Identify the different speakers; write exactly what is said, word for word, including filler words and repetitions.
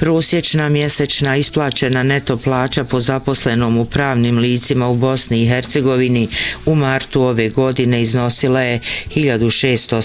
Speaker 1: Prosječna mjesečna isplaćena neto plaća po zaposlenom u pravnim licima u Bosni i Hercegovini u martu ove godine iznosila je hiljadu šessto